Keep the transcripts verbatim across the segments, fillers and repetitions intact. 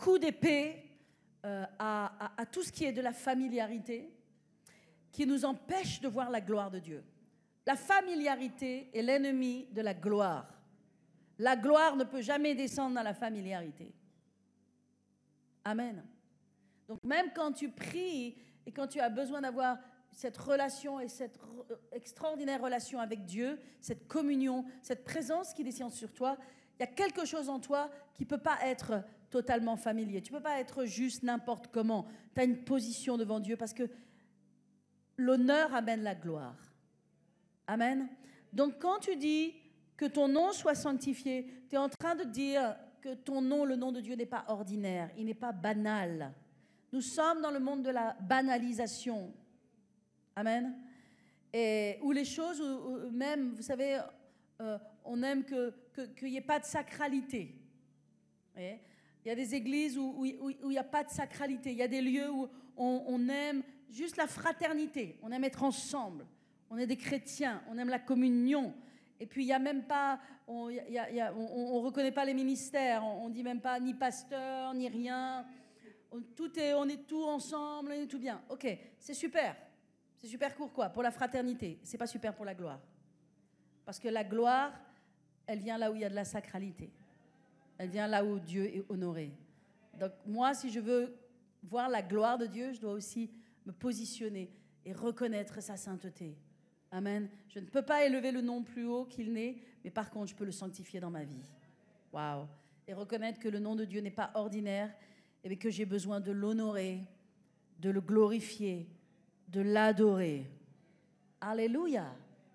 coup d'épée euh, à, à, à tout ce qui est de la familiarité, qui nous empêche de voir la gloire de Dieu. La familiarité est l'ennemi de la gloire. La gloire ne peut jamais descendre dans la familiarité. Amen. Donc même quand tu pries et quand tu as besoin d'avoir cette relation et cette extraordinaire relation avec Dieu, cette communion, cette présence qui descend sur toi, il y a quelque chose en toi qui ne peut pas être totalement familier. Tu ne peux pas être juste n'importe comment. Tu as une position devant Dieu parce que l'honneur amène la gloire. Amen. Donc quand tu dis que ton nom soit sanctifié, tu es en train de dire que ton nom, le nom de Dieu, n'est pas ordinaire, il n'est pas banal. Nous sommes dans le monde de la banalisation. Amen. Et où les choses, où même, vous savez, euh, on aime que, que, qu'il n'y ait pas de sacralité. Il y a des églises où, où, où, où il n'y a pas de sacralité. Il y a des lieux où on, on aime juste la fraternité. On aime être ensemble. On est des chrétiens. On aime la communion. Et puis, il n'y a même pas, on ne reconnaît pas les ministères. On ne dit même pas ni pasteur, ni rien. On, tout est, on est tout ensemble, on est tout bien. Ok, c'est super. C'est super pour quoi? Pour la fraternité. C'est pas super pour la gloire. Parce que la gloire, elle vient là où il y a de la sacralité. Elle vient là où Dieu est honoré. Donc moi, si je veux voir la gloire de Dieu, je dois aussi me positionner et reconnaître sa sainteté. Amen. Je ne peux pas élever le nom plus haut qu'il n'est, mais par contre, je peux le sanctifier dans ma vie. Waouh. Et reconnaître que le nom de Dieu n'est pas ordinaire, et que j'ai besoin de l'honorer, de le glorifier, de l'adorer. Alléluia.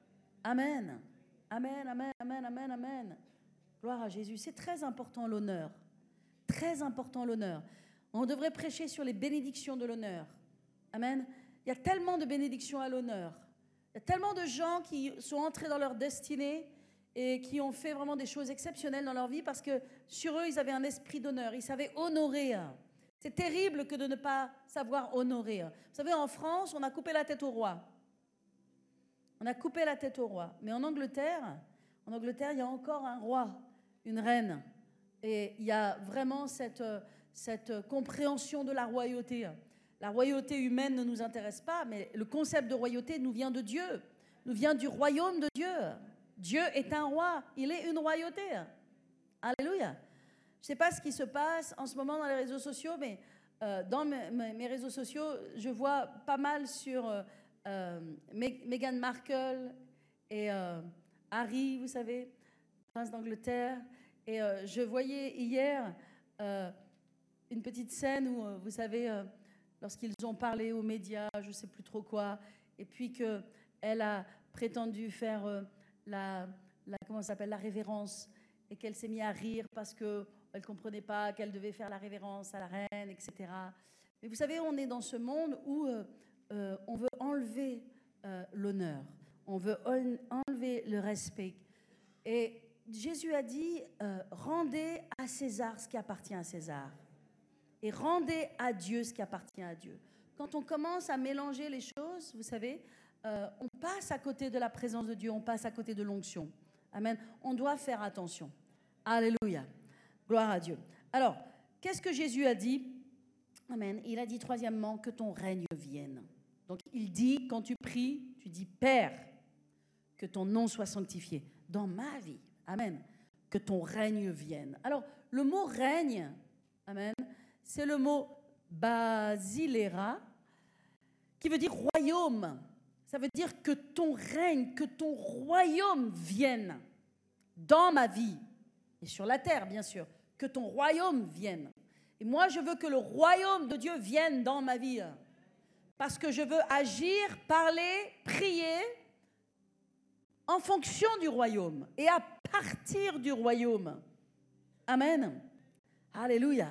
Amen. Amen, amen, amen, amen, amen. Gloire à Jésus. C'est très important l'honneur. Très important l'honneur. On devrait prêcher sur les bénédictions de l'honneur. Amen. Il y a tellement de bénédictions à l'honneur. Il y a tellement de gens qui sont entrés dans leur destinée et qui ont fait vraiment des choses exceptionnelles dans leur vie parce que sur eux, ils avaient un esprit d'honneur. Ils savaient honorer. C'est terrible que de ne pas savoir honorer. Vous savez, en France, on a coupé la tête au roi. On a coupé la tête au roi. Mais en Angleterre, en Angleterre, il y a encore un roi, une reine. Et il y a vraiment cette, cette compréhension de la royauté. La royauté humaine ne nous intéresse pas, mais le concept de royauté nous vient de Dieu, nous vient du royaume de Dieu. Dieu est un roi, il est une royauté. Alléluia. Je ne sais pas ce qui se passe en ce moment dans les réseaux sociaux, mais euh, dans mes, mes réseaux sociaux, je vois pas mal sur euh, euh, Meghan Markle et euh, Harry, vous savez, prince d'Angleterre. Et euh, je voyais hier euh, une petite scène où, euh, vous savez, euh, lorsqu'ils ont parlé aux médias, je ne sais plus trop quoi, et puis qu'elle a prétendu faire euh, la, la, comment ça s'appelle, la révérence, et qu'elle s'est mise à rire parce qu'elle ne comprenait pas qu'elle devait faire la révérence à la reine, et cetera. Mais vous savez, on est dans ce monde où euh, euh, on veut enlever euh, l'honneur, on veut enlever le respect. Et Jésus a dit, euh, rendez à César ce qui appartient à César. Et rendez à Dieu ce qui appartient à Dieu. Quand on commence à mélanger les choses, vous savez, euh, on passe à côté de la présence de Dieu, on passe à côté de l'onction. Amen. On doit faire attention. Alléluia. Gloire à Dieu. Alors, qu'est-ce que Jésus a dit? Amen. Il a dit troisièmement que ton règne vienne. Donc, il dit, quand tu pries, tu dis, Père, que ton nom soit sanctifié dans ma vie. Amen. Que ton règne vienne. Alors, le mot règne, amen, c'est le mot basilera, qui veut dire royaume. Ça veut dire que ton règne, que ton royaume vienne dans ma vie. Et sur la terre, bien sûr. Que ton royaume vienne. Et moi, je veux que le royaume de Dieu vienne dans ma vie. Parce que je veux agir, parler, prier en fonction du royaume et à partir du royaume. Amen. Alléluia.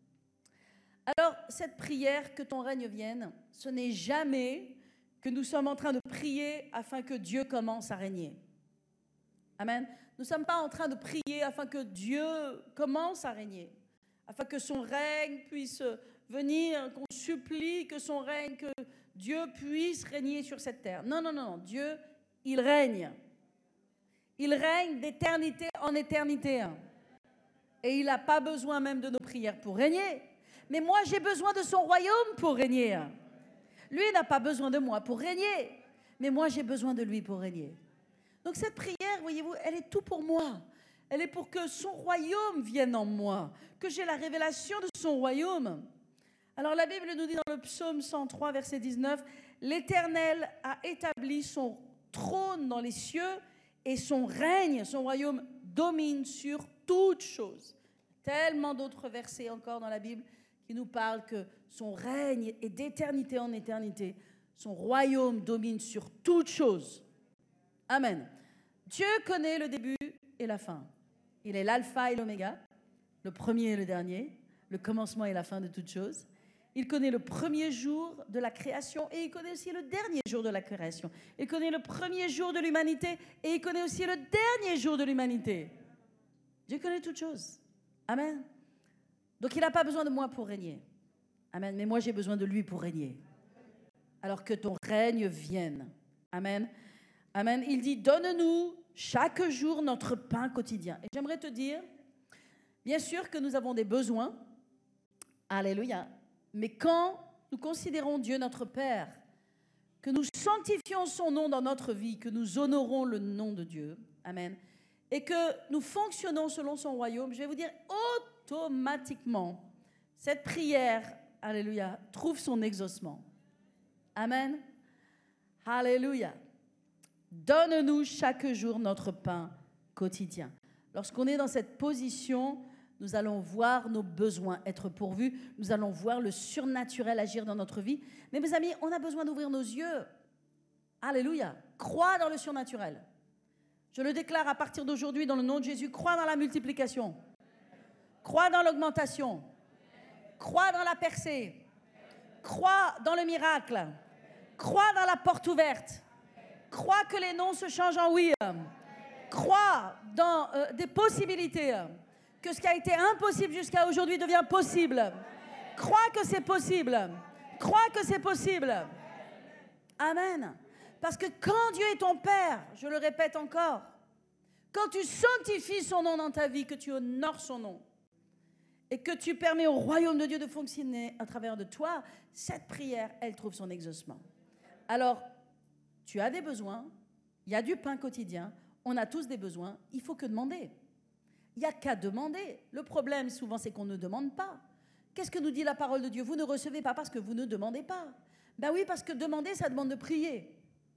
Alors, cette prière, que ton règne vienne, ce n'est jamais que nous sommes en train de prier afin que Dieu commence à régner. Amen. Nous ne sommes pas en train de prier afin que Dieu commence à régner, afin que son règne puisse venir, qu'on supplie que son règne, que Dieu puisse régner sur cette terre. Non, non, non, Dieu, il règne. Il règne d'éternité en éternité. Et il n'a pas besoin même de nos prières pour régner. Mais moi, j'ai besoin de son royaume pour régner. Lui n'a pas besoin de moi pour régner. Mais moi, j'ai besoin de lui pour régner. Donc cette prière, voyez-vous, elle est tout pour moi. Elle est pour que son royaume vienne en moi, que j'ai la révélation de son royaume. Alors la Bible nous dit dans le psaume cent trois, verset dix-neuf, « L'Éternel a établi son trône dans les cieux et son règne, son royaume domine sur toutes choses. » Tellement d'autres versets encore dans la Bible qui nous parlent que son règne est d'éternité en éternité. Son royaume domine sur toutes choses. Amen. Dieu connaît le début et la fin. Il est l'alpha et l'oméga, le premier et le dernier, le commencement et la fin de toutes choses. Il connaît le premier jour de la création et il connaît aussi le dernier jour de la création. Il connaît le premier jour de l'humanité et il connaît aussi le dernier jour de l'humanité. Dieu connaît toutes choses. Amen. Donc il n'a pas besoin de moi pour régner. Amen. Mais moi j'ai besoin de lui pour régner. Alors que ton règne vienne. Amen. Amen. Il dit, donne-nous chaque jour notre pain quotidien. Et j'aimerais te dire, bien sûr que nous avons des besoins. Alléluia. Mais quand nous considérons Dieu notre Père, que nous sanctifions son nom dans notre vie, que nous honorons le nom de Dieu, amen, et que nous fonctionnons selon son royaume, je vais vous dire automatiquement, cette prière, alléluia, trouve son exaucement. Amen. Alléluia. Donne-nous chaque jour notre pain quotidien. Lorsqu'on est dans cette position, nous allons voir nos besoins être pourvus. Nous allons voir le surnaturel agir dans notre vie. Mais mes amis, on a besoin d'ouvrir nos yeux. Alléluia. Crois dans le surnaturel. Je le déclare à partir d'aujourd'hui dans le nom de Jésus. Crois dans la multiplication. Crois dans l'augmentation. Crois dans la percée. Crois dans le miracle. Crois dans la porte ouverte. Crois que les non se changent en oui. Crois dans euh, des possibilités. Que ce qui a été impossible jusqu'à aujourd'hui devient possible. Crois que c'est possible. Crois que c'est possible. Amen. Parce que quand Dieu est ton Père, je le répète encore, quand tu sanctifies son nom dans ta vie, que tu honores son nom, et que tu permets au royaume de Dieu de fonctionner à travers de toi, cette prière, elle trouve son exaucement. Alors, tu as des besoins, il y a du pain quotidien, on a tous des besoins, il faut que demander. Il n'y a qu'à demander. Le problème, souvent, c'est qu'on ne demande pas. Qu'est-ce que nous dit la parole de Dieu? Vous ne recevez pas parce que vous ne demandez pas. Ben oui, parce que demander, ça demande de prier.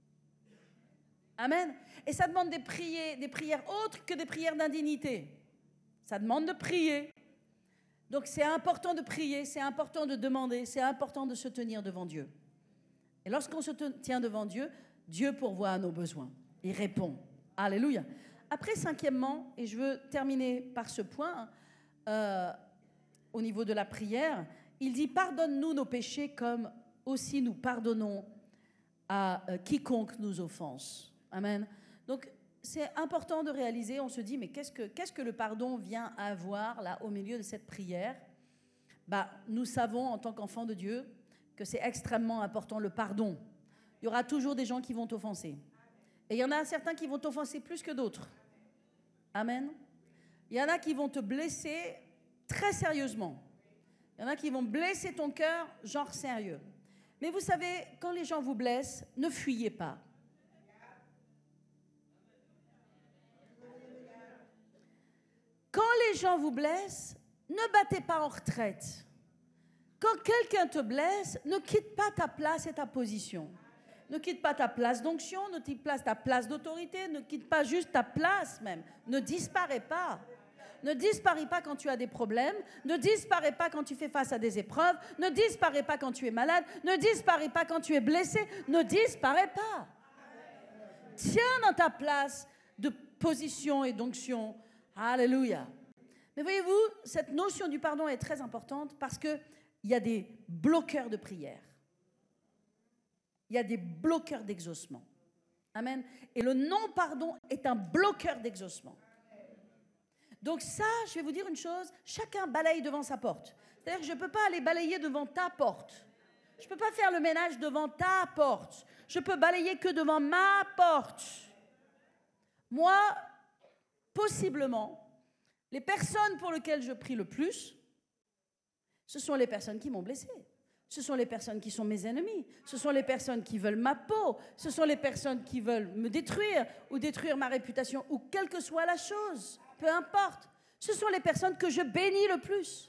Amen. Et ça demande des, prier, des prières autres que des prières d'indignité. Ça demande de prier. Donc, c'est important de prier, c'est important de demander, c'est important de se tenir devant Dieu. Et lorsqu'on se tient devant Dieu, Dieu pourvoit à nos besoins. Il répond. Alléluia. Après, cinquièmement, et je veux terminer par ce point, euh, au niveau de la prière, il dit « Pardonne-nous nos péchés comme aussi nous pardonnons à euh, quiconque nous offense. » Amen. Donc, c'est important de réaliser, on se dit « Mais qu'est-ce que, qu'est-ce que le pardon vient avoir là au milieu de cette prière ?» Bah, nous savons, en tant qu'enfants de Dieu, que c'est extrêmement important, le pardon. Il y aura toujours des gens qui vont t'offenser. Et il y en a certains qui vont t'offenser plus que d'autres. Amen. Il y en a qui vont te blesser très sérieusement. Il y en a qui vont blesser ton cœur, genre sérieux. Mais vous savez, quand les gens vous blessent, ne fuyez pas. Quand les gens vous blessent, ne battez pas en retraite. Quand quelqu'un te blesse, ne quitte pas ta place et ta position. Ne quitte pas ta place d'onction, ne quitte pas ta place d'autorité, ne quitte pas juste ta place même. Ne disparais pas. Ne disparais pas quand tu as des problèmes. Ne disparais pas quand tu fais face à des épreuves. Ne disparais pas quand tu es malade. Ne disparais pas quand tu es blessé. Ne disparais pas. Tiens dans ta place de position et d'onction. Alléluia. Mais voyez-vous, cette notion du pardon est très importante parce qu'il y a des bloqueurs de prière. Il y a des bloqueurs d'exaucement. Amen. Et le non-pardon est un bloqueur d'exaucement. Donc ça, je vais vous dire une chose, chacun balaye devant sa porte. C'est-à-dire que je ne peux pas aller balayer devant ta porte. Je ne peux pas faire le ménage devant ta porte. Je peux balayer que devant ma porte. Moi, possiblement, les personnes pour lesquelles je prie le plus, Ce sont les personnes qui m'ont blessé. Ce sont les personnes qui sont mes ennemis. Ce sont les personnes qui veulent ma peau. Ce sont les personnes qui veulent me détruire ou détruire ma réputation ou quelle que soit la chose. Peu importe. Ce sont les personnes que je bénis le plus.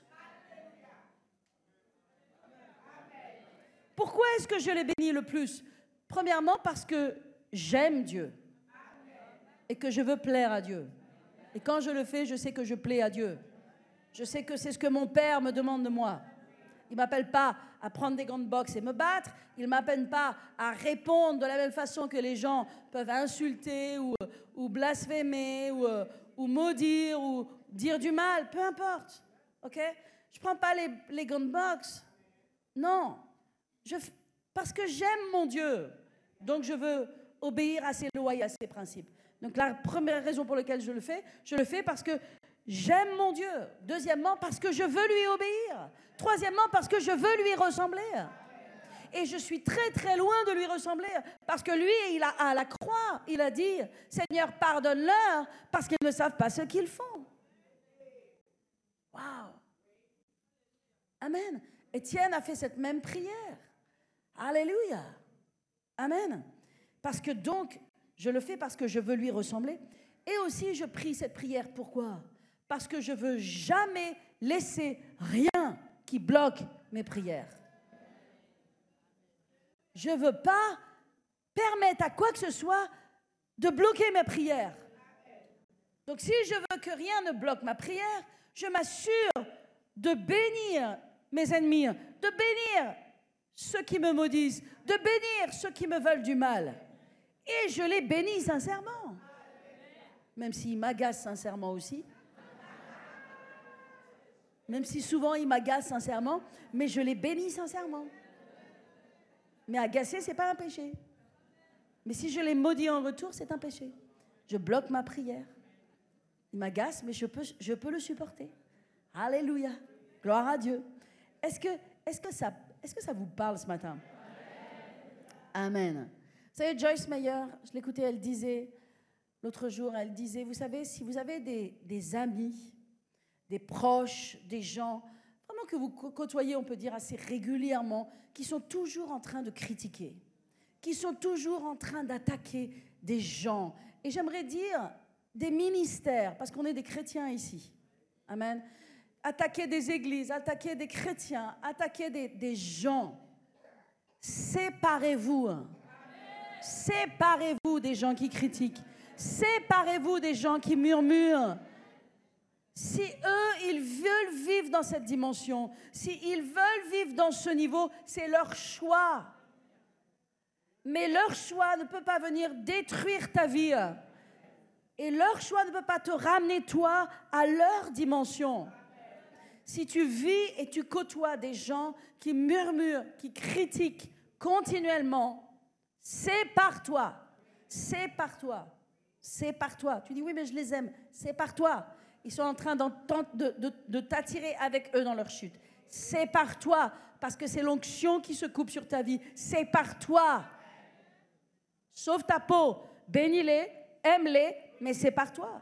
Pourquoi est-ce que je les bénis le plus? Premièrement, parce que j'aime Dieu et que je veux plaire à Dieu. Et quand je le fais, je sais que je plais à Dieu. Je sais que c'est ce que mon Père me demande de moi. Il ne m'appelle pas à prendre des gants de boxe et me battre. Il ne m'appelle pas à répondre de la même façon que les gens peuvent insulter ou, ou blasphémer ou, ou maudire ou dire du mal. Peu importe. Ok? Je ne prends pas les, les gants de boxe. Non. Je, parce que j'aime mon Dieu. Donc je veux obéir à ses lois et à ses principes. Donc la première raison pour laquelle je le fais, je le fais parce que j'aime mon Dieu. Deuxièmement, parce que je veux lui obéir. Troisièmement, parce que je veux lui ressembler. Et je suis très très loin de lui ressembler. Parce que lui, il a, à la croix, il a dit, Seigneur, pardonne-leur parce qu'ils ne savent pas ce qu'ils font. Waouh! Amen. Étienne a fait cette même prière. Alléluia. Amen. Parce que donc, je le fais parce que je veux lui ressembler. Et aussi, je prie cette prière. Pourquoi? Parce que je ne veux jamais laisser rien qui bloque mes prières. Je ne veux pas permettre à quoi que ce soit de bloquer mes prières. Donc, si je veux que rien ne bloque ma prière, je m'assure de bénir mes ennemis, de bénir ceux qui me maudissent, de bénir ceux qui me veulent du mal. Et je les bénis sincèrement. Même s'ils m'agacent sincèrement aussi. Même si souvent ils m'agacent sincèrement, mais je les bénis sincèrement. Mais agacer, ce n'est pas un péché. Mais si je les maudis en retour, c'est un péché. Je bloque ma prière. Il m'agace, mais je peux, je peux le supporter. Alléluia. Gloire à Dieu. Est-ce que, est-ce que, ça, est-ce que ça vous parle ce matin? Amen. Amen. Vous savez, Joyce Meyer, je l'écoutais, elle disait, l'autre jour, elle disait, vous savez, si vous avez des, des amis, des proches, des gens, vraiment que vous côtoyez, on peut dire assez régulièrement, qui sont toujours en train de critiquer, qui sont toujours en train d'attaquer des gens. Et j'aimerais dire des ministères, parce qu'on est des chrétiens ici. Amen. Attaquer des églises, attaquer des chrétiens, attaquer des, des gens. Séparez-vous. Séparez-vous des gens qui critiquent. Séparez-vous des gens qui murmurent. Si eux, ils veulent vivre dans cette dimension, s'ils veulent vivre dans ce niveau, c'est leur choix. Mais leur choix ne peut pas venir détruire ta vie. Et leur choix ne peut pas te ramener, toi, à leur dimension. Si tu vis et tu côtoies des gens qui murmurent, qui critiquent continuellement, sépare-toi. Sépare-toi. Sépare-toi. Tu dis, oui, mais je les aime. Sépare-toi. Ils sont en train de, de, de t'attirer avec eux dans leur chute. Sépare-toi, parce que c'est l'onction qui se coupe sur ta vie. Sépare-toi. Sauve ta peau. Bénis-les, aime-les, mais sépare-toi.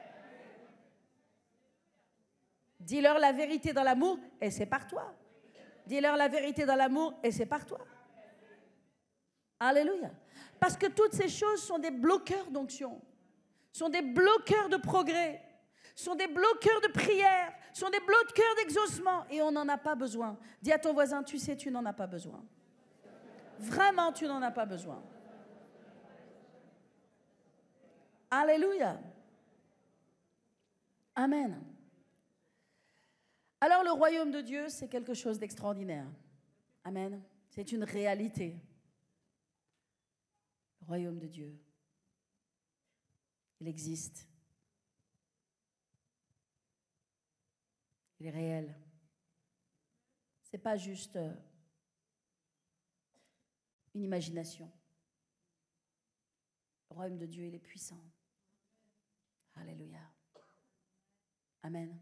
Dis-leur la vérité dans l'amour et sépare-toi. Dis-leur la vérité dans l'amour et sépare-toi. Alléluia. Parce que toutes ces choses sont des bloqueurs d'onction, sont des bloqueurs de progrès, sont des bloqueurs de prière, sont des bloqueurs d'exaucement. Et on n'en a pas besoin. Dis à ton voisin, tu sais, tu n'en as pas besoin. Vraiment, tu n'en as pas besoin. Alléluia. Amen. Alors le royaume de Dieu, c'est quelque chose d'extraordinaire. Amen. C'est une réalité. Le royaume de Dieu. Il existe. Il est réel. Ce n'est pas juste une imagination. Le royaume de Dieu, il est puissant. Alléluia. Amen.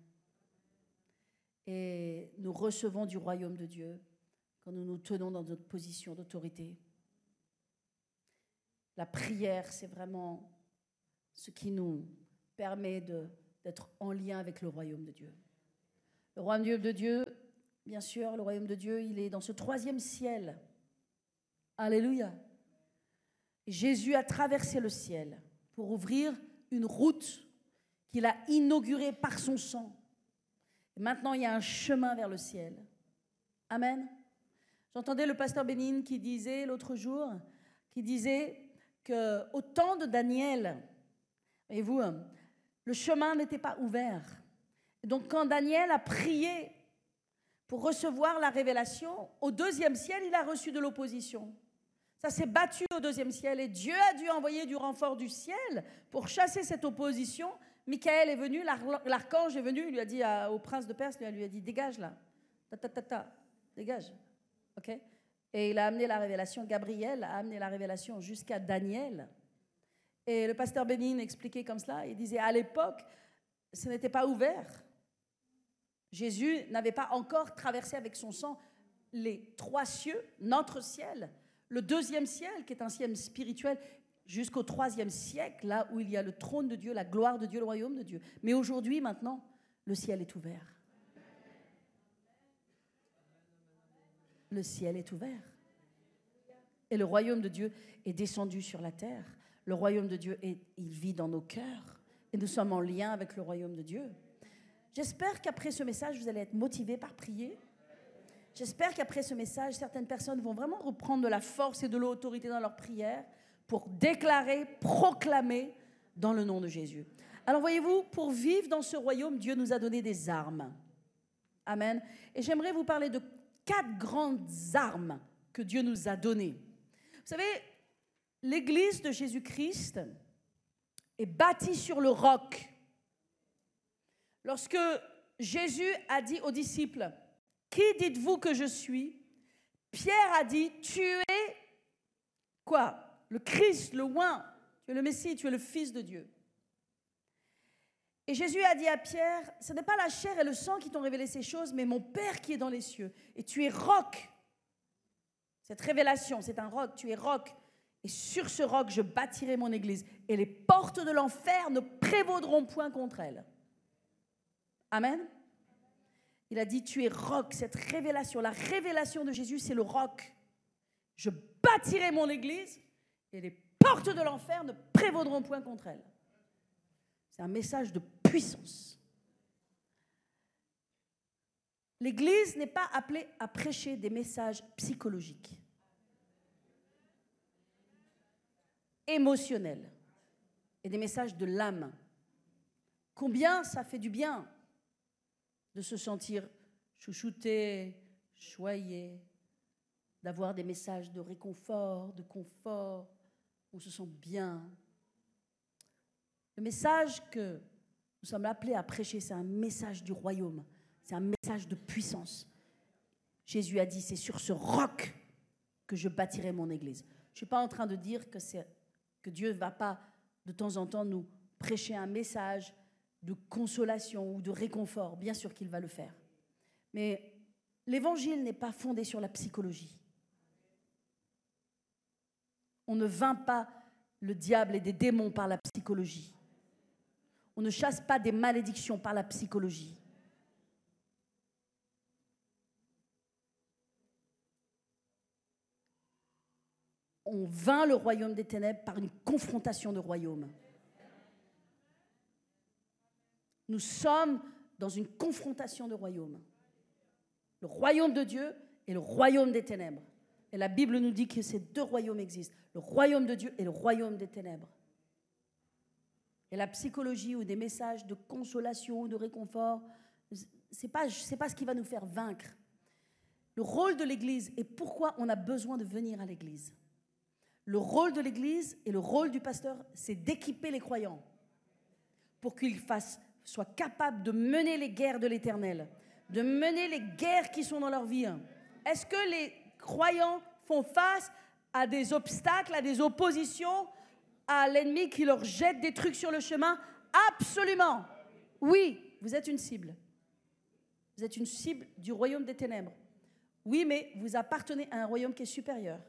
Et nous recevons du royaume de Dieu quand nous nous tenons dans notre position d'autorité. La prière, c'est vraiment ce qui nous permet de, d'être en lien avec le royaume de Dieu. Le royaume de Dieu, Bien sûr, le royaume de Dieu, il est dans ce troisième ciel. Alléluia. Jésus a traversé le ciel pour ouvrir une route qu'il a inaugurée par son sang. Et maintenant, il y a un chemin vers le ciel. Amen. J'entendais le pasteur Bénin qui disait l'autre jour, qui disait qu'au temps de Daniel, voyez-vous, le chemin n'était pas ouvert. Et donc quand Daniel a prié pour recevoir la révélation, au deuxième ciel, il a reçu de l'opposition. Ça s'est battu au deuxième ciel et Dieu a dû envoyer du renfort du ciel pour chasser cette opposition. Michael est venu, l'archange est venu, il lui a dit à, au prince de Perse, il lui a dit dégage là, ta ta ta ta, dégage. Okay. Et il a amené la révélation, Gabriel a amené la révélation jusqu'à Daniel. Et le pasteur Bénin expliquait comme cela, il disait à l'époque, ce n'était pas ouvert. Jésus n'avait pas encore traversé avec son sang les trois cieux, notre ciel, le deuxième ciel qui est un ciel spirituel, jusqu'au troisième siècle, là où il y a le trône de Dieu, la gloire de Dieu, le royaume de Dieu. Mais aujourd'hui, maintenant, le ciel est ouvert. Le ciel est ouvert. Et le royaume de Dieu est descendu sur la terre. Le royaume de Dieu, est, il vit dans nos cœurs. Et nous sommes en lien avec le royaume de Dieu. J'espère qu'après ce message, vous allez être motivés par prier. J'espère qu'après ce message, certaines personnes vont vraiment reprendre de la force et de l'autorité dans leur prière pour déclarer, proclamer dans le nom de Jésus. Alors voyez-vous, pour vivre dans ce royaume, Dieu nous a donné des armes. Amen. Et j'aimerais vous parler de quatre grandes armes que Dieu nous a données. Vous savez, l'Église de Jésus-Christ est bâtie sur le roc. Lorsque Jésus a dit aux disciples, « Qui dites-vous que je suis ?» Pierre a dit, « Tu es quoi ? Le Christ, le oint, tu es le Messie, tu es le Fils de Dieu. » Et Jésus a dit à Pierre, « Ce n'est pas la chair et le sang qui t'ont révélé ces choses, mais mon Père qui est dans les cieux. Et tu es roc. » Cette révélation, c'est un roc, tu es roc. Et sur ce roc, je bâtirai mon église. Et les portes de l'enfer ne prévaudront point contre elle. Amen. Il a dit, tu es roc, cette révélation. La révélation de Jésus, c'est le roc. Je bâtirai mon église et les portes de l'enfer ne prévaudront point contre elle. C'est un message de puissance. L'église n'est pas appelée à prêcher des messages psychologiques, émotionnels et des messages de l'âme. Combien ça fait du bien de se sentir chouchouté, choyé, d'avoir des messages de réconfort, de confort, on se sent bien. Le message que nous sommes appelés à prêcher, c'est un message du royaume, c'est un message de puissance. Jésus a dit, c'est sur ce roc que je bâtirai mon église. Je ne suis pas en train de dire que, c'est, que Dieu ne va pas de temps en temps nous prêcher un message de consolation ou de réconfort. Bien sûr qu'il va le faire. Mais l'évangile n'est pas fondé sur la psychologie. On ne vainc pas le diable et des démons par la psychologie. On ne chasse pas des malédictions par la psychologie. On vainc le royaume des ténèbres par une confrontation de royaume. Nous sommes dans une confrontation de royaumes. Le royaume de Dieu et le royaume des ténèbres. Et la Bible nous dit que ces deux royaumes existent. Le royaume de Dieu et le royaume des ténèbres. Et la psychologie ou des messages de consolation ou de réconfort, ce n'est pas, c'est pas ce qui va nous faire vaincre. Le rôle de l'Église et pourquoi on a besoin de venir à l'Église. Le rôle de l'Église et le rôle du pasteur, c'est d'équiper les croyants pour qu'ils fassent soient capables de mener les guerres de l'Éternel, de mener les guerres qui sont dans leur vie. Est-ce que les croyants font face à des obstacles, à des oppositions, à l'ennemi qui leur jette des trucs sur le chemin? Absolument. Oui, vous êtes une cible. Vous êtes une cible du royaume des ténèbres. Oui, mais vous appartenez à un royaume qui est supérieur.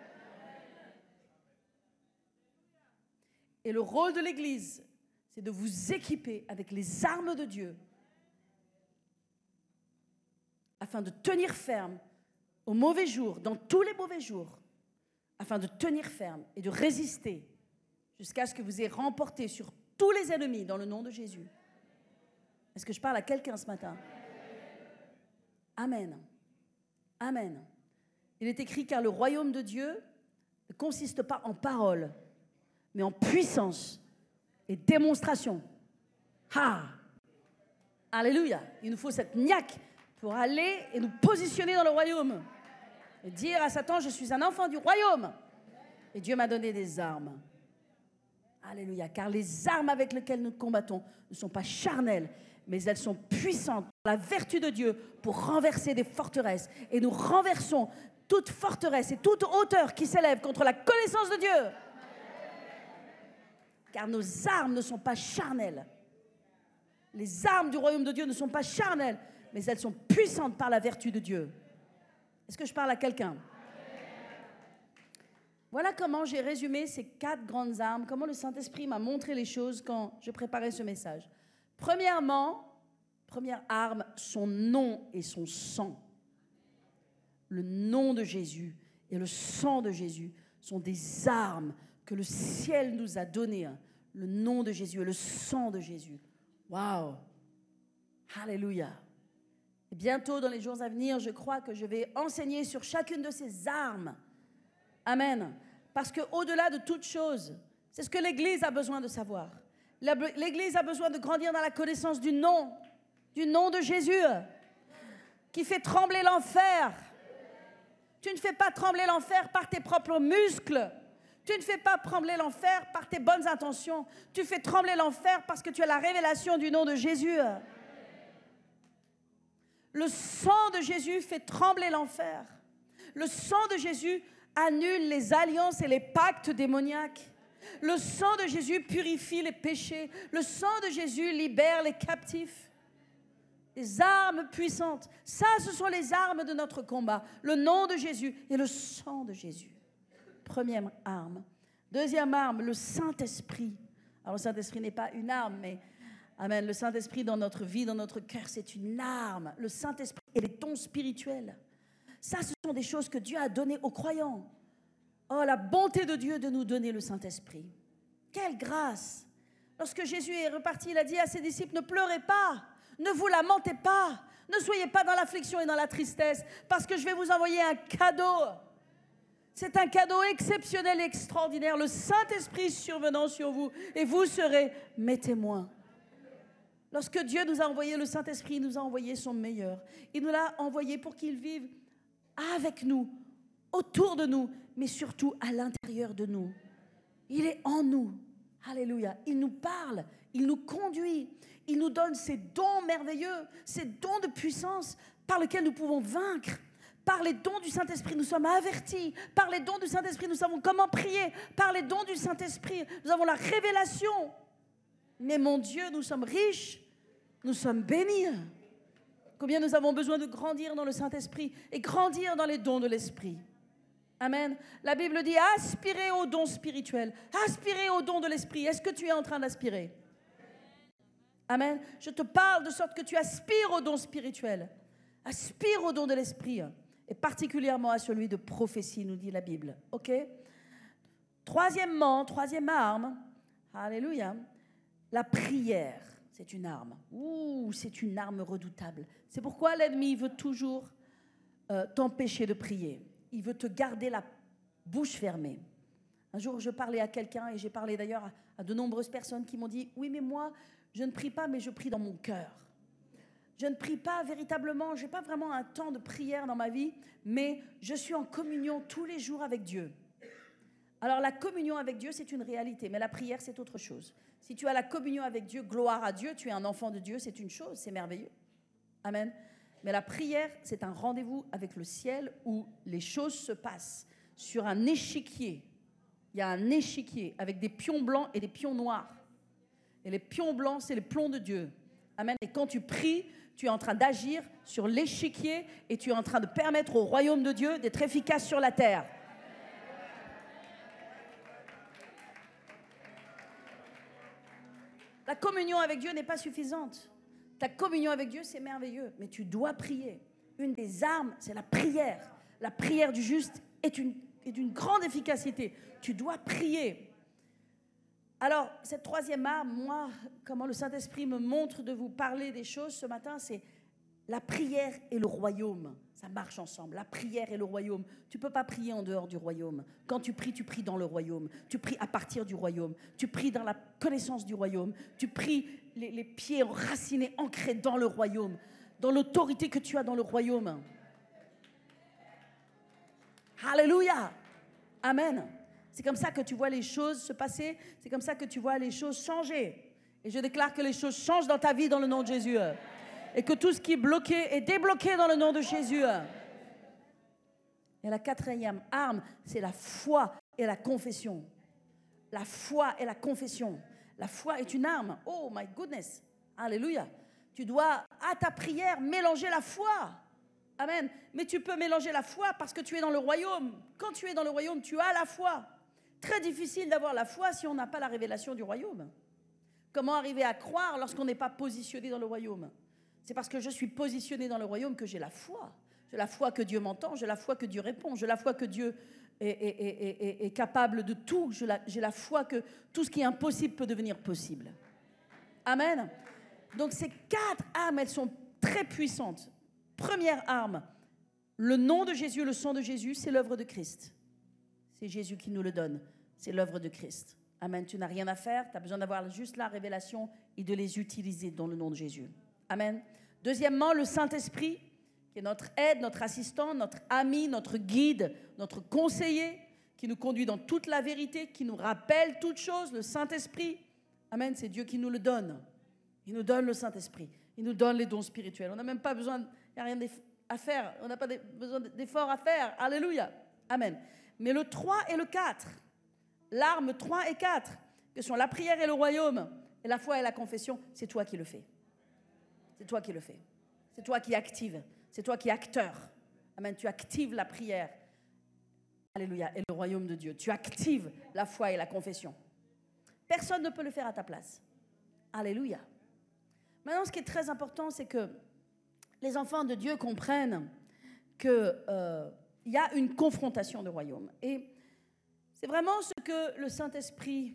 Et le rôle de l'Église, c'est de vous équiper avec les armes de Dieu afin de tenir ferme aux mauvais jours, dans tous les mauvais jours, afin de tenir ferme et de résister jusqu'à ce que vous ayez remporté sur tous les ennemis dans le nom de Jésus. Est-ce que je parle à quelqu'un ce matin? Amen. Amen. Il est écrit, car le royaume de Dieu ne consiste pas en paroles, mais en puissance et démonstration. Ah! Alléluia. Il nous faut cette niaque pour aller et nous positionner dans le royaume. Et dire à Satan, je suis un enfant du royaume. Et Dieu m'a donné des armes. Alléluia. Car les armes avec lesquelles nous combattons ne sont pas charnelles, mais elles sont puissantes par la vertu de Dieu pour renverser des forteresses. Et nous renversons toute forteresse et toute hauteur qui s'élève contre la connaissance de Dieu. Car nos armes ne sont pas charnelles. Les armes du royaume de Dieu ne sont pas charnelles, mais elles sont puissantes par la vertu de Dieu. Est-ce que je parle à quelqu'un? Voilà comment j'ai résumé ces quatre grandes armes, comment le Saint-Esprit m'a montré les choses quand je préparais ce message. Premièrement, première arme, son nom et son sang. Le nom de Jésus et le sang de Jésus sont des armes que le ciel nous a données. Le nom de Jésus et le sang de Jésus. Waouh! Alléluia! Et bientôt, dans les jours à venir, je crois que je vais enseigner sur chacune de ces armes. Amen. Parce qu'au-delà de toute chose, c'est ce que l'Église a besoin de savoir. L'Église a besoin de grandir dans la connaissance du nom, du nom de Jésus, qui fait trembler l'enfer. Tu ne fais pas trembler l'enfer par tes propres muscles. Tu ne fais pas trembler l'enfer par tes bonnes intentions. Tu fais trembler l'enfer parce que tu as la révélation du nom de Jésus. Le sang de Jésus fait trembler l'enfer. Le sang de Jésus annule les alliances et les pactes démoniaques. Le sang de Jésus purifie les péchés. Le sang de Jésus libère les captifs. Les armes puissantes. Ça, ce sont les armes de notre combat. Le nom de Jésus et le sang de Jésus. Première arme. Deuxième arme, le Saint-Esprit. Alors, le Saint-Esprit n'est pas une arme, mais amen, le Saint-Esprit dans notre vie, dans notre cœur, c'est une arme. Le Saint-Esprit et les dons spirituels. Ça, ce sont des choses que Dieu a données aux croyants. Oh, la bonté de Dieu de nous donner le Saint-Esprit. Quelle grâce! Lorsque Jésus est reparti, il a dit à ses disciples, ne pleurez pas, ne vous lamentez pas, ne soyez pas dans l'affliction et dans la tristesse, parce que je vais vous envoyer un cadeau. C'est un cadeau exceptionnel et extraordinaire, le Saint-Esprit survenant sur vous, et vous serez mes témoins. Lorsque Dieu nous a envoyé le Saint-Esprit, il nous a envoyé son meilleur. Il nous l'a envoyé pour qu'il vive avec nous, autour de nous, mais surtout à l'intérieur de nous. Il est en nous. Alléluia. Il nous parle, il nous conduit, il nous donne ces dons merveilleux, ces dons de puissance par lesquels nous pouvons vaincre. Par les dons du Saint-Esprit, nous sommes avertis. Par les dons du Saint-Esprit, nous savons comment prier. Par les dons du Saint-Esprit, nous avons la révélation. Mais mon Dieu, nous sommes riches, nous sommes bénis. Combien nous avons besoin de grandir dans le Saint-Esprit et grandir dans les dons de l'Esprit. Amen. La Bible dit aspirez aux dons spirituels, aspirez aux dons de l'Esprit. Est-ce que tu es en train d'aspirer? Amen. Je te parle de sorte que tu aspires aux dons spirituels. Aspire aux dons de l'Esprit et particulièrement à celui de prophétie, nous dit la Bible. OK? Troisièmement, troisième arme, alléluia, la prière. C'est une arme. Ouh, c'est une arme redoutable. C'est pourquoi l'ennemi veut toujours euh, t'empêcher de prier. Il veut te garder la bouche fermée. Un jour, je parlais à quelqu'un, et j'ai parlé d'ailleurs à, à de nombreuses personnes qui m'ont dit « Oui, mais moi, je ne prie pas, mais je prie dans mon cœur. Je ne prie pas véritablement, je n'ai pas vraiment un temps de prière dans ma vie, mais je suis en communion tous les jours avec Dieu. » Alors, la communion avec Dieu, c'est une réalité, mais la prière, c'est autre chose. Si tu as la communion avec Dieu, gloire à Dieu, tu es un enfant de Dieu, c'est une chose, c'est merveilleux. Amen. Mais la prière, c'est un rendez-vous avec le ciel où les choses se passent sur un échiquier. Il y a un échiquier avec des pions blancs et des pions noirs. Et les pions blancs, c'est les plombs de Dieu. Amen. Et quand tu pries, tu es en train d'agir sur l'échiquier et tu es en train de permettre au royaume de Dieu d'être efficace sur la terre. La communion avec Dieu n'est pas suffisante. Ta communion avec Dieu, c'est merveilleux, mais tu dois prier. une des armes, c'est la prière. La prière du juste est, une, est d'une grande efficacité. Tu dois prier. Alors, cette troisième arme, moi, comment le Saint-Esprit me montre de vous parler des choses ce matin, c'est la prière et le royaume. Ça marche ensemble, la prière et le royaume. Tu ne peux pas prier en dehors du royaume. Quand tu pries, tu pries dans le royaume. Tu pries à partir du royaume. Tu pries dans la connaissance du royaume. Tu pries les, les pieds enracinés, ancrés dans le royaume, dans l'autorité que tu as dans le royaume. Alléluia. Amen. C'est comme ça que tu vois les choses se passer. C'est comme ça que tu vois les choses changer. Et je déclare que les choses changent dans ta vie dans le nom de Jésus. Et que tout ce qui est bloqué est débloqué dans le nom de Jésus. Et la quatrième arme, c'est la foi et la confession. La foi et la confession. La foi est une arme. Oh my goodness. Alléluia. Tu dois, à ta prière, mélanger la foi. Amen. Mais tu peux mélanger la foi parce que tu es dans le royaume. Quand tu es dans le royaume, tu as la foi. Très difficile d'avoir la foi si on n'a pas la révélation du royaume. Comment arriver à croire lorsqu'on n'est pas positionné dans le royaume ? C'est parce que je suis positionné dans le royaume que j'ai la foi. J'ai la foi que Dieu m'entend, j'ai la foi que Dieu répond, j'ai la foi que Dieu est, est, est, est, est capable de tout. J'ai la, j'ai la foi que tout ce qui est impossible peut devenir possible. Amen. Donc ces quatre armes, elles sont très puissantes. Première arme, le nom de Jésus, le sang de Jésus, c'est l'œuvre de Christ. C'est Jésus qui nous le donne. C'est l'œuvre de Christ. Amen. Tu n'as rien à faire, tu as besoin d'avoir juste la révélation et de les utiliser dans le nom de Jésus. Amen. Deuxièmement, le Saint-Esprit, qui est notre aide, notre assistant, notre ami, notre guide, notre conseiller, qui nous conduit dans toute la vérité, qui nous rappelle toutes choses, le Saint-Esprit. Amen, c'est Dieu qui nous le donne. Il nous donne le Saint-Esprit. Il nous donne les dons spirituels. On n'a même pas besoin, il n'y a rien à faire. On n'a pas besoin d'efforts à faire. Alléluia. Amen. Mais le trois et le quatre, l'arme trois et quatre, que sont la prière et le royaume, et la foi et la confession, c'est toi qui le fais. C'est toi qui le fais. C'est toi qui active. C'est toi qui es acteur. Amen. Tu actives la prière. Alléluia. Et le royaume de Dieu. Tu actives la foi et la confession. Personne ne peut le faire à ta place. Alléluia. Maintenant, ce qui est très important, c'est que les enfants de Dieu comprennent qu'il euh, y a une confrontation de royaume. Et c'est vraiment ce que le Saint-Esprit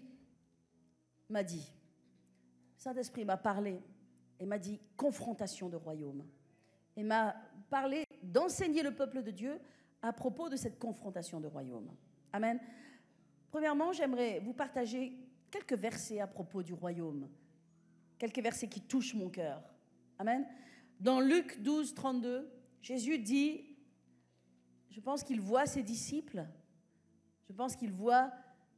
m'a dit. Le Saint-Esprit m'a parlé. Et m'a dit confrontation de royaume. Et m'a parlé d'enseigner le peuple de Dieu à propos de cette confrontation de royaume. Amen. Premièrement, j'aimerais vous partager quelques versets à propos du royaume. Quelques versets qui touchent mon cœur. Amen. Dans Luc douze, trente-deux, Jésus dit, je pense qu'il voit ses disciples, je pense qu'il voit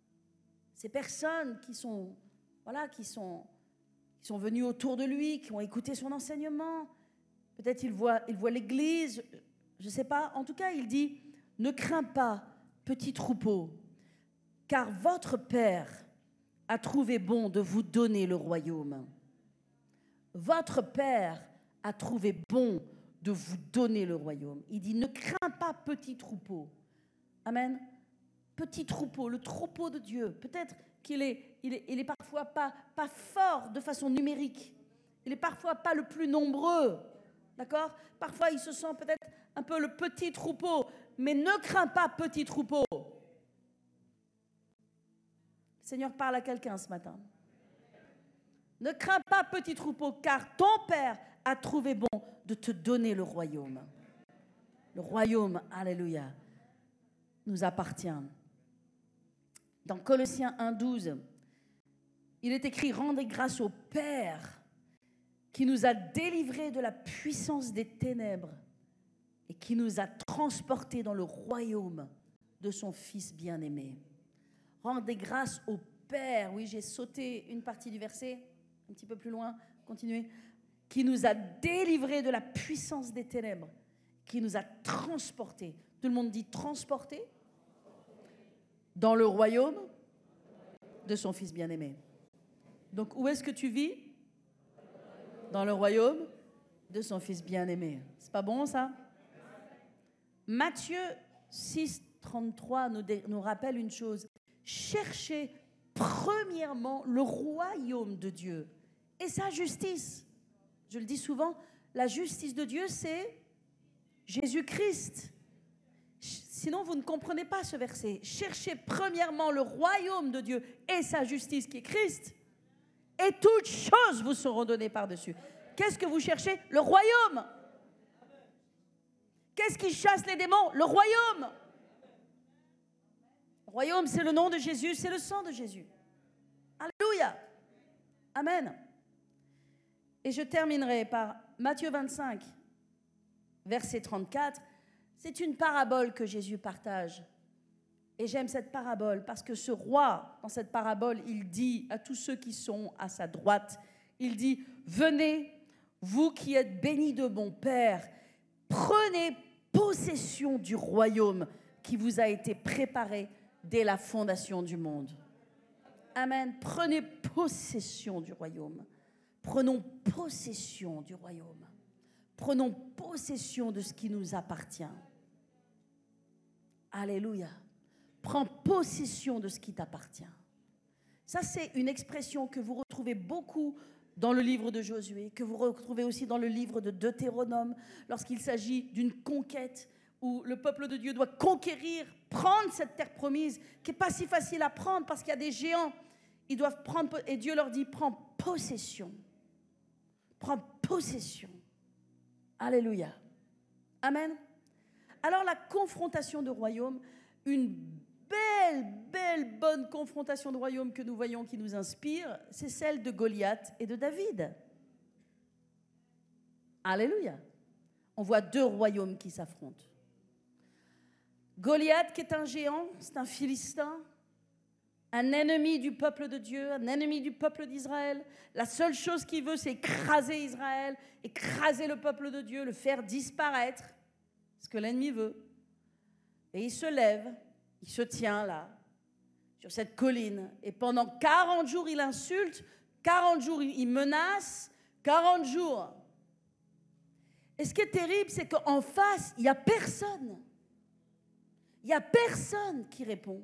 ces personnes qui sont, voilà, qui sont... qui sont venus autour de lui, qui ont écouté son enseignement. Peut-être il voit, il voit l'Église, je ne sais pas. En tout cas, il dit, ne crains pas, petit troupeau, car votre Père a trouvé bon de vous donner le royaume. Votre Père a trouvé bon de vous donner le royaume. Il dit, ne crains pas, petit troupeau. Amen. Petit troupeau, le troupeau de Dieu. Peut-être qu'il est, il est, il est parfois pas, pas fort de façon numérique. Il est parfois pas le plus nombreux. D'accord ? Parfois, il se sent peut-être un peu le petit troupeau. Mais ne crains pas, petit troupeau. Le Seigneur parle à quelqu'un ce matin. Ne crains pas, petit troupeau, car ton Père a trouvé bon de te donner le royaume. Le royaume, alléluia, nous appartient. Dans Colossiens un, douze, il est écrit « Rendez grâce au Père qui nous a délivrés de la puissance des ténèbres et qui nous a transportés dans le royaume de son Fils bien-aimé. » Rendez grâce au Père. Oui, j'ai sauté une partie du verset, un petit peu plus loin, continuez. Qui nous a délivrés de la puissance des ténèbres, qui nous a transportés. Tout le monde dit transportés dans le royaume de son Fils bien-aimé. Donc, où est-ce que tu vis ? Dans le royaume de son Fils bien-aimé. C'est pas bon, ça ? Matthieu six, trente-trois nous, dé- nous rappelle une chose. Cherchez premièrement le royaume de Dieu et sa justice. Je le dis souvent, la justice de Dieu, c'est Jésus-Christ. Sinon, vous ne comprenez pas ce verset. Cherchez premièrement le royaume de Dieu et sa justice qui est Christ. Et toutes choses vous seront données par-dessus. Qu'est-ce que vous cherchez? Le royaume. Qu'est-ce qui chasse les démons? Le royaume. Le royaume, c'est le nom de Jésus, c'est le sang de Jésus. Alléluia. Amen. Et je terminerai par Matthieu vingt-cinq, verset trente-quatre. C'est une parabole que Jésus partage. Et j'aime cette parabole parce que ce roi, dans cette parabole, il dit à tous ceux qui sont à sa droite, il dit, venez, vous qui êtes bénis de mon Père, prenez possession du royaume qui vous a été préparé dès la fondation du monde. Amen. Prenez possession du royaume. Prenons possession du royaume. Prenons possession de ce qui nous appartient. Alléluia. Prends possession de ce qui t'appartient. Ça, c'est une expression que vous retrouvez beaucoup dans le livre de Josué, que vous retrouvez aussi dans le livre de Deutéronome, lorsqu'il s'agit d'une conquête où le peuple de Dieu doit conquérir, prendre cette terre promise, qui n'est pas si facile à prendre parce qu'il y a des géants. Ils doivent prendre, et Dieu leur dit, prends possession. Prends possession. Alléluia. Amen. Alors la confrontation de royaume, une belle, belle, bonne confrontation de royaume que nous voyons qui nous inspire, c'est celle de Goliath et de David. Alléluia. On voit deux royaumes qui s'affrontent. Goliath qui est un géant, c'est un Philistin, un ennemi du peuple de Dieu, un ennemi du peuple d'Israël. La seule chose qu'il veut, c'est écraser Israël, écraser le peuple de Dieu, le faire disparaître, ce que l'ennemi veut. Et il se lève, il se tient là, sur cette colline, et pendant quarante jours, il insulte, quarante jours, il menace, quarante jours. Et ce qui est terrible, c'est qu'en face, il n'y a personne. Il n'y a personne qui répond.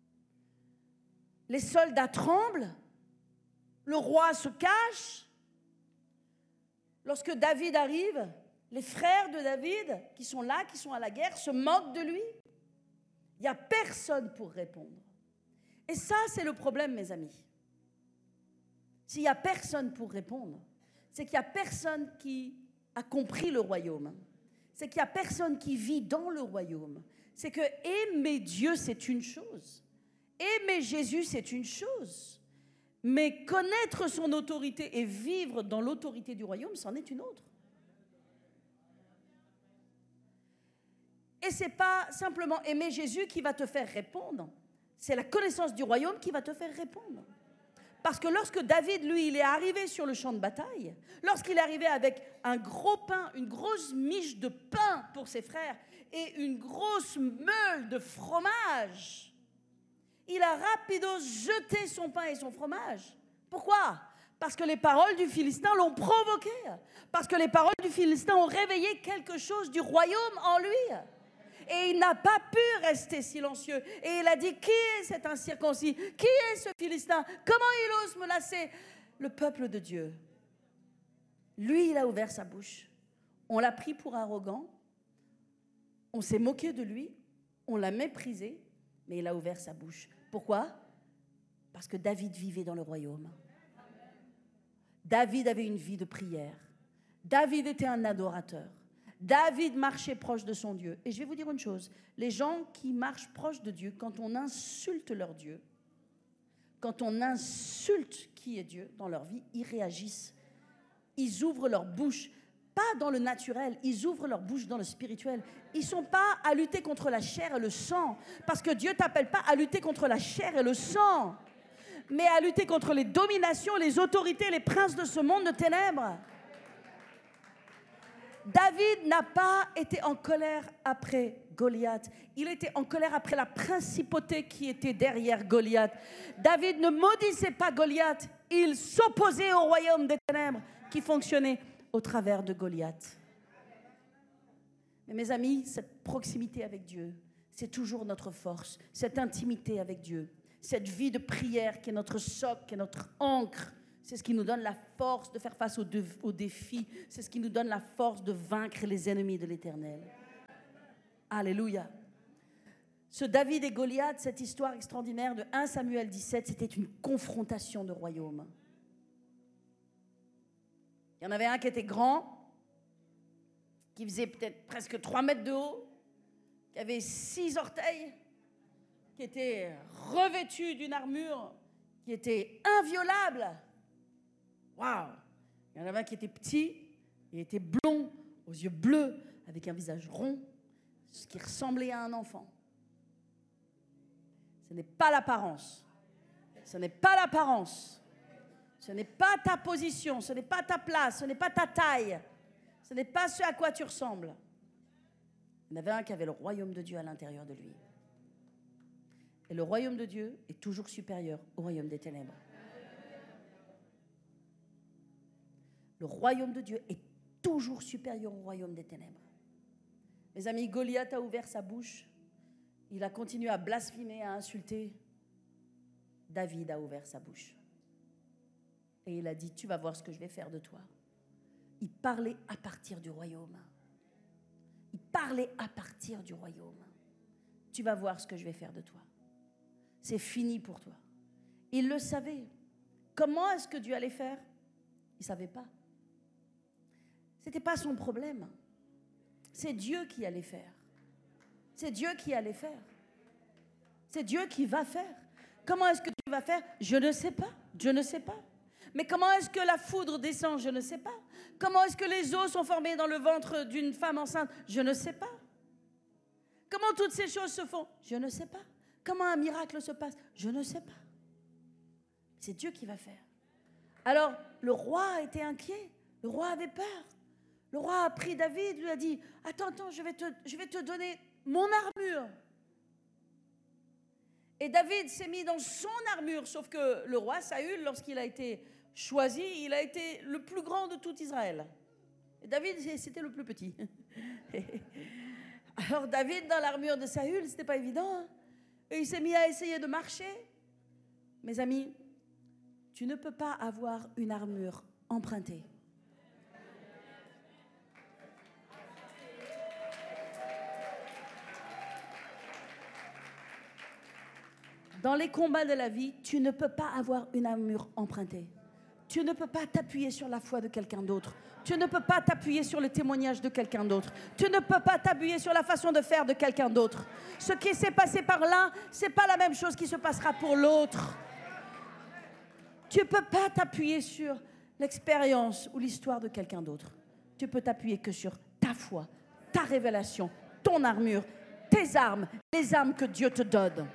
Les soldats tremblent, le roi se cache. Lorsque David arrive, les frères de David, qui sont là, qui sont à la guerre, se moquent de lui. Il n'y a personne pour répondre. Et ça, c'est le problème, mes amis. S'il n'y a personne pour répondre, c'est qu'il n'y a personne qui a compris le royaume. C'est qu'il n'y a personne qui vit dans le royaume. C'est que aimer Dieu, c'est une chose. Aimer Jésus, c'est une chose. Mais connaître son autorité et vivre dans l'autorité du royaume, c'en est une autre. Et ce n'est pas simplement aimer Jésus qui va te faire répondre. C'est la connaissance du royaume qui va te faire répondre. Parce que lorsque David, lui, il est arrivé sur le champ de bataille, lorsqu'il est arrivé avec un gros pain, une grosse miche de pain pour ses frères et une grosse meule de fromage, il a rapido jeté son pain et son fromage. Pourquoi? Parce que les paroles du Philistin l'ont provoqué. Parce que les paroles du Philistin ont réveillé quelque chose du royaume en lui. Et il n'a pas pu rester silencieux. Et il a dit, qui est cet incirconcis? Qui est ce Philistin? Comment il ose menacer le peuple de Dieu? Lui, il a ouvert sa bouche. On l'a pris pour arrogant. On s'est moqué de lui. On l'a méprisé. Mais il a ouvert sa bouche. Pourquoi? Parce que David vivait dans le royaume. David avait une vie de prière. David était un adorateur. David marchait proche de son Dieu. Et je vais vous dire une chose, les gens qui marchent proche de Dieu, quand on insulte leur Dieu, quand on insulte qui est Dieu dans leur vie, ils réagissent. Ils ouvrent leur bouche, pas dans le naturel, ils ouvrent leur bouche dans le spirituel. Ils ne sont pas à lutter contre la chair et le sang, parce que Dieu ne t'appelle pas à lutter contre la chair et le sang, mais à lutter contre les dominations, les autorités, les princes de ce monde de ténèbres. David n'a pas été en colère après Goliath. Il était en colère après la principauté qui était derrière Goliath. David ne maudissait pas Goliath. Il s'opposait au royaume des ténèbres qui fonctionnait au travers de Goliath. Mais mes amis, cette proximité avec Dieu, c'est toujours notre force. Cette intimité avec Dieu, cette vie de prière qui est notre socle, qui est notre ancre. C'est ce qui nous donne la force de faire face aux, de, aux défis. C'est ce qui nous donne la force de vaincre les ennemis de l'Éternel. Alléluia. Ce David et Goliath, cette histoire extraordinaire de premier Samuel dix-sept, c'était une confrontation de royaumes. Il y en avait un qui était grand, qui faisait peut-être presque trois mètres de haut, qui avait six orteils, qui était revêtu d'une armure qui était inviolable. Waouh! Il y en avait un qui était petit, il était blond, aux yeux bleus, avec un visage rond, ce qui ressemblait à un enfant. Ce n'est pas l'apparence. Ce n'est pas l'apparence. Ce n'est pas ta position, ce n'est pas ta place, ce n'est pas ta taille. Ce n'est pas ce à quoi tu ressembles. Il y en avait un qui avait le royaume de Dieu à l'intérieur de lui. Et le royaume de Dieu est toujours supérieur au royaume des ténèbres. Le royaume de Dieu est toujours supérieur au royaume des ténèbres. Mes amis, Goliath a ouvert sa bouche. Il a continué à blasphémer, à insulter. David a ouvert sa bouche. Et il a dit, tu vas voir ce que je vais faire de toi. Il parlait à partir du royaume. Il parlait à partir du royaume. Tu vas voir ce que je vais faire de toi. C'est fini pour toi. Il le savait. Comment est-ce que Dieu allait faire? Il ne savait pas. Ce n'était pas son problème. C'est Dieu qui allait faire. C'est Dieu qui allait faire. C'est Dieu qui va faire. Comment est-ce que Dieu va faire? Je ne sais pas. Je ne sais pas. Mais comment est-ce que la foudre descend? Je ne sais pas. Comment est-ce que les os sont formés dans le ventre d'une femme enceinte? Je ne sais pas. Comment toutes ces choses se font? Je ne sais pas. Comment un miracle se passe? Je ne sais pas. C'est Dieu qui va faire. Alors, le roi était inquiet. Le roi avait peur. Le roi a pris David, lui a dit, attends, attends, je vais te, je vais te donner mon armure. Et David s'est mis dans son armure, sauf que le roi Saül, lorsqu'il a été choisi, il a été le plus grand de tout Israël. Et David, c'était le plus petit. Alors David, dans l'armure de Saül, ce n'était pas évident. Hein? Et il s'est mis à essayer de marcher. Mes amis, tu ne peux pas avoir une armure empruntée. Dans les combats de la vie, tu ne peux pas avoir une armure empruntée. Tu ne peux pas t'appuyer sur la foi de quelqu'un d'autre. Tu ne peux pas t'appuyer sur le témoignage de quelqu'un d'autre. Tu ne peux pas t'appuyer sur la façon de faire de quelqu'un d'autre. Ce qui s'est passé par l'un, ce n'est pas la même chose qui se passera pour l'autre. Tu ne peux pas t'appuyer sur l'expérience ou l'histoire de quelqu'un d'autre. Tu peux t'appuyer que sur ta foi, ta révélation, ton armure, tes armes, les armes que Dieu te donne.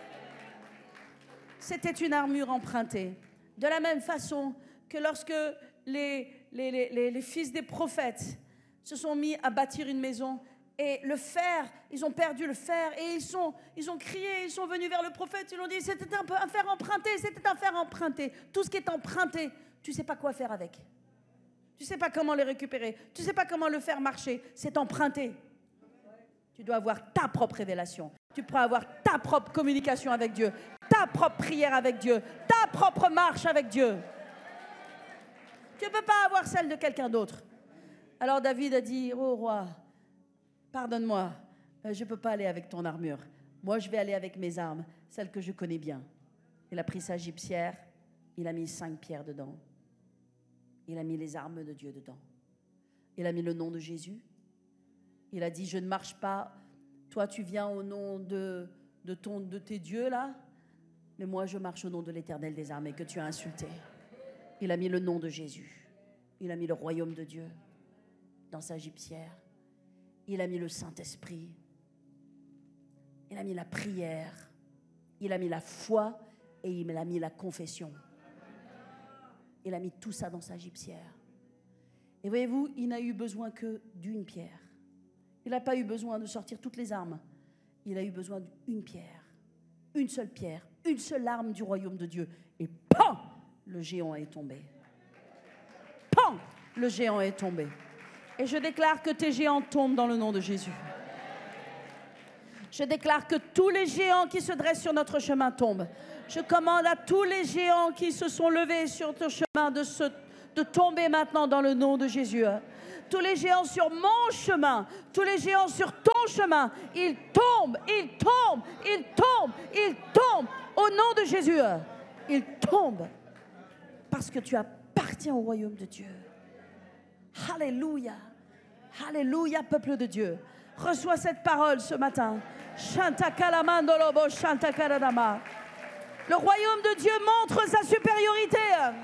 C'était une armure empruntée. De la même façon que lorsque les, les, les, les fils des prophètes se sont mis à bâtir une maison et le fer, ils ont perdu le fer et ils, sont, ils ont crié, ils sont venus vers le prophète, ils ont dit c'était un, un fer emprunté, c'était un fer emprunté. Tout ce qui est emprunté, tu ne sais pas quoi faire avec. Tu ne sais pas comment le récupérer, tu ne sais pas comment le faire marcher, c'est emprunté. Tu dois avoir ta propre révélation, tu pourras avoir ta propre communication avec Dieu, ta propre prière avec Dieu, ta propre marche avec Dieu. Tu ne peux pas avoir celle de quelqu'un d'autre. Alors David a dit, oh roi, pardonne-moi, je ne peux pas aller avec ton armure. Moi, je vais aller avec mes armes, celles que je connais bien. Il a pris sa gypsière, il a mis cinq pierres dedans. Il a mis les armes de Dieu dedans. Il a mis le nom de Jésus. Il a dit, je ne marche pas, toi tu viens au nom de, de, ton, de tes dieux là, mais moi je marche au nom de l'Éternel des armées que tu as insulté. Il a mis le nom de Jésus. Il a mis le royaume de Dieu dans sa gypsière. Il a mis le Saint-Esprit. Il a mis la prière. Il a mis la foi et il a mis la confession. Il a mis tout ça dans sa gypsière. Et voyez-vous, il n'a eu besoin que d'une pierre. Il n'a pas eu besoin de sortir toutes les armes. Il a eu besoin d'une pierre. Une seule pierre. Une seule arme du royaume de Dieu. Et pan! Le géant est tombé. Pan! Le géant est tombé. Et je déclare que tes géants tombent dans le nom de Jésus. Je déclare que tous les géants qui se dressent sur notre chemin tombent. Je commande à tous les géants qui se sont levés sur ton chemin de, se, de tomber maintenant dans le nom de Jésus. tous les géants sur mon chemin, tous les géants sur ton chemin, ils tombent, ils tombent, ils tombent, ils tombent. Au nom de Jésus, ils tombent parce que tu appartiens au royaume de Dieu. Alléluia, alléluia, peuple de Dieu. Reçois cette parole ce matin. Shanta kalamandolobo, shanta karadama. Le royaume de Dieu montre sa supériorité.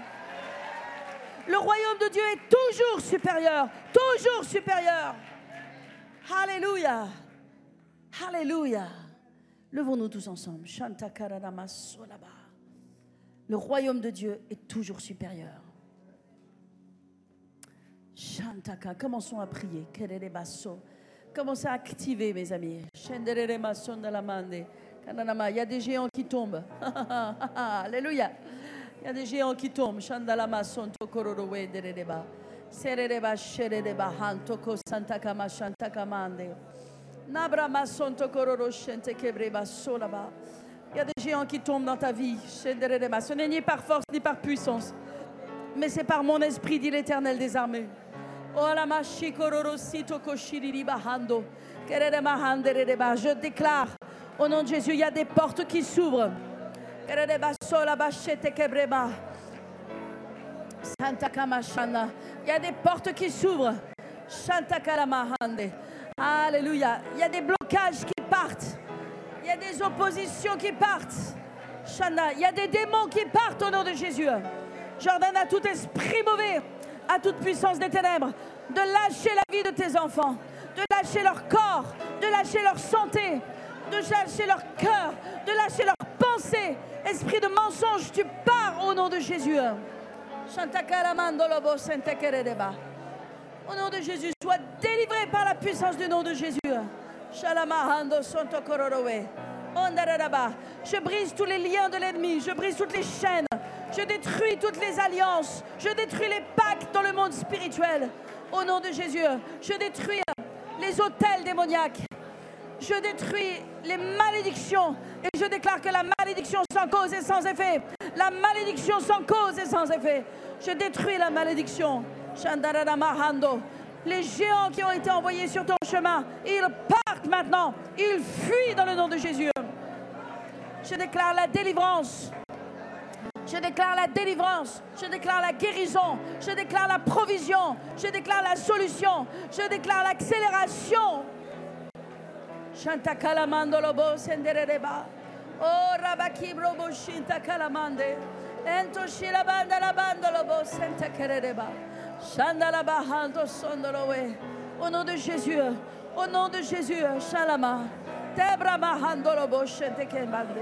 Le royaume de Dieu est toujours supérieur, toujours supérieur. Alléluia, alléluia. Levons-nous tous ensemble. Shanta karadama solaba. Le royaume de Dieu est toujours supérieur. Shantaka, commençons à prier. Commencez à activer, mes amis. Il y a des géants qui tombent. Alléluia. Il y a des géants qui tombent. Shandalama sonto kororowe dereba. Sereba shereba hantoko santakama shantakamande. Nabrama sonto kororo shente kebreba solaba. Il y a des géants qui tombent dans ta vie. Ce n'est ni par force ni par puissance, mais c'est par mon esprit, dit l'Éternel des armées. Je déclare, au nom de Jésus, il y a des portes qui s'ouvrent. Il y a des portes qui s'ouvrent. Alléluia. Il y a des blocages qui partent. Il y a des oppositions qui partent. Il y a des démons qui partent au nom de Jésus. J'ordonne à tout esprit mauvais, à toute puissance des ténèbres, de lâcher la vie de tes enfants, de lâcher leur corps, de lâcher leur santé, de lâcher leur cœur, de lâcher leurs pensées. Esprit de mensonge, tu pars au nom de Jésus. Au nom de Jésus, sois délivré par la puissance du nom de Jésus. Je brise tous les liens de l'ennemi, je brise toutes les chaînes, je détruis toutes les alliances, je détruis les pactes dans le monde spirituel. Au nom de Jésus, je détruis les autels démoniaques, je détruis les malédictions et je déclare que la malédiction sans cause et sans effet, la malédiction sans cause et sans effet, je détruis la malédiction. Les géants qui ont été envoyés sur ton chemin, ils partent maintenant, ils fuient dans le nom de Jésus. Je déclare la délivrance. Je déclare la délivrance, je déclare la guérison, je déclare la provision, je déclare la solution, je déclare l'accélération. Shanta kalamando lobo sendereba. Oh rabaki brobo shinta kalamande. Ento shilabanda labando lobo senta kereba. Shanda la bahando sondolowe. Au nom de Jésus, au nom de Jésus, shalama. Tebra mahando lobo shente kemande.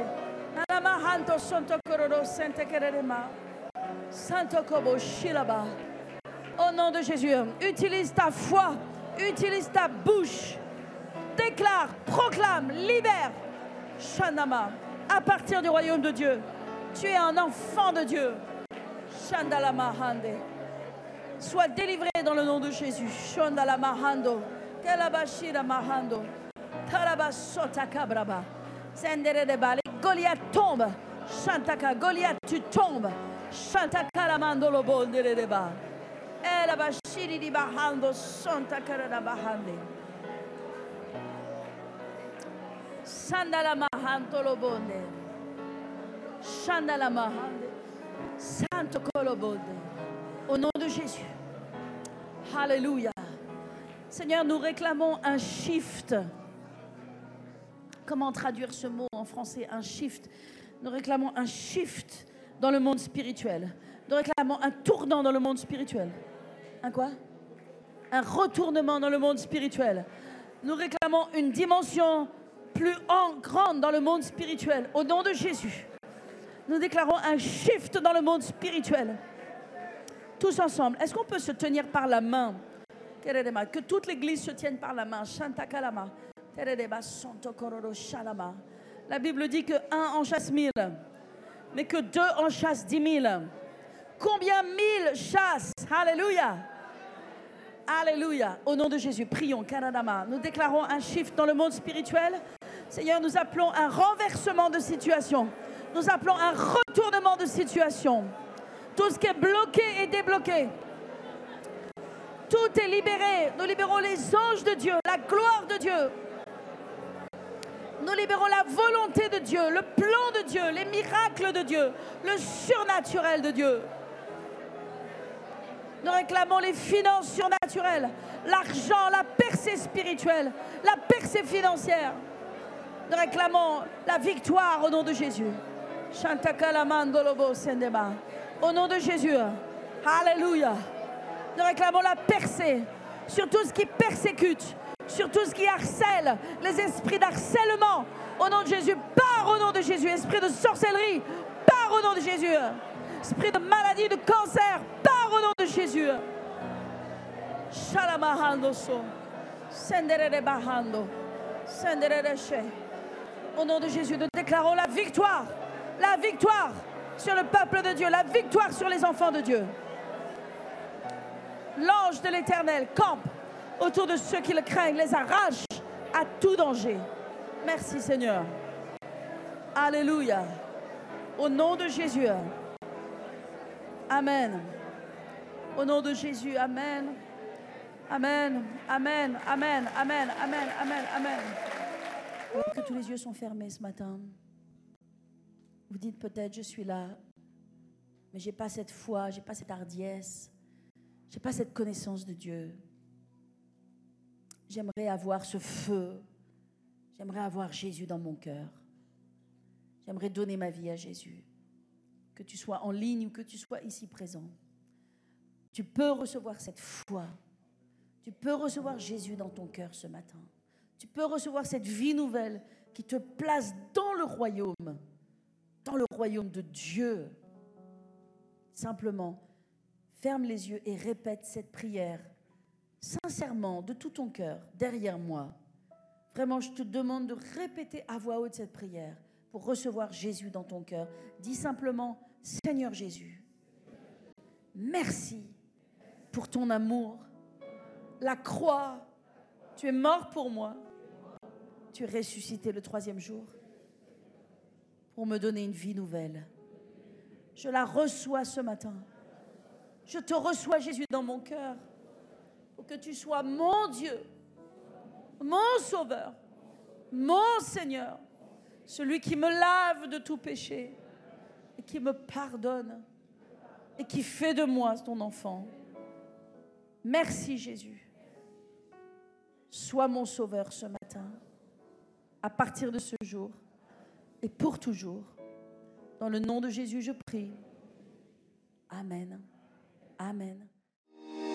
Au nom de Jésus, utilise ta foi, utilise ta bouche, déclare, proclame, libère. Shandama, à partir du royaume de Dieu, tu es un enfant de Dieu. Shandalama hande. Sois délivré dans le nom de Jésus. Shandalama hando, kalabashira mahando, tarabasota kabraba. Les Goliath tombe. Shantaka, Goliath, tu tombes. Shantaka la mandolo bonde de ba. Ela bashiri di bahando shantaka la bahande. Sandala mahanto lo bonde. Shandala mahande. Santo kolobonde. Au nom de Jésus. Alléluia. Seigneur, nous réclamons un shift. Comment traduire ce mot en français, un shift? Nous réclamons un shift dans le monde spirituel. Nous réclamons un tournant dans le monde spirituel. Un quoi? Un retournement dans le monde spirituel. Nous réclamons une dimension plus en, grande dans le monde spirituel. Au nom de Jésus, nous déclarons un shift dans le monde spirituel. Tous ensemble, est-ce qu'on peut se tenir par la main? Que toute l'église se tienne par la main. Shantakalama. La Bible dit que un en chasse mille, mais que deux en chassent dix mille. Combien mille chassent? Alléluia. Alléluia. Au nom de Jésus, prions. Kanadama. Nous déclarons un shift dans le monde spirituel. Seigneur, nous appelons un renversement de situation. Nous appelons un retournement de situation. Tout ce qui est bloqué est débloqué. Tout est libéré. Nous libérons les anges de Dieu, la gloire de Dieu. Nous libérons la volonté de Dieu, le plan de Dieu, les miracles de Dieu, le surnaturel de Dieu. Nous réclamons les finances surnaturelles, l'argent, la percée spirituelle, la percée financière. Nous réclamons la victoire au nom de Jésus. Au nom de Jésus. Alléluia. Nous réclamons la percée sur tout ce qui persécute, sur tout ce qui harcèle, les esprits d'harcèlement. Au nom de Jésus, pars au nom de Jésus. Esprit de sorcellerie, pars au nom de Jésus. Esprit de maladie, de cancer, pars au nom de Jésus. Shalamahando so. Sendere bahando. Sendere she. Au nom de Jésus, nous déclarons la victoire. La victoire sur le peuple de Dieu. La victoire sur les enfants de Dieu. L'ange de l'Éternel campe autour de ceux qui le craignent, les arrache à tout danger. Merci Seigneur. Alléluia. Au nom de Jésus. Amen. Au nom de Jésus. Amen. Amen. Amen. Amen. Amen. Amen. Amen. Amen. Alors que tous les yeux sont fermés ce matin. Vous dites peut-être je suis là, mais j'ai pas cette foi, j'ai pas cette hardiesse, j'ai pas cette connaissance de Dieu. J'aimerais avoir ce feu. J'aimerais avoir Jésus dans mon cœur. J'aimerais donner ma vie à Jésus. Que tu sois en ligne ou que tu sois ici présent. Tu peux recevoir cette foi. Tu peux recevoir Jésus dans ton cœur ce matin. Tu peux recevoir cette vie nouvelle qui te place dans le royaume. Dans le royaume de Dieu. Simplement, ferme les yeux et répète cette prière. Sincèrement, de tout ton cœur, derrière moi. Vraiment, je te demande de répéter à voix haute cette prière pour recevoir Jésus dans ton cœur. Dis simplement, Seigneur Jésus, merci pour ton amour. La croix, tu es mort pour moi. Tu es ressuscité le troisième jour pour me donner une vie nouvelle. Je la reçois ce matin. Je te reçois, Jésus, dans mon cœur. Pour que tu sois mon Dieu, mon Sauveur, mon Seigneur, celui qui me lave de tout péché et qui me pardonne et qui fait de moi ton enfant. Merci Jésus. Sois mon Sauveur ce matin, à partir de ce jour et pour toujours. Dans le nom de Jésus, je prie. Amen. Amen.